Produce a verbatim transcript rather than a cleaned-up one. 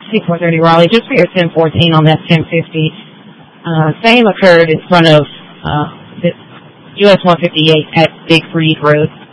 six one thirty Raleigh, just for your ten fourteen on that ten fifty. Uh, same occurred in front of uh, the U S one fifty-eight at Big Freed Road.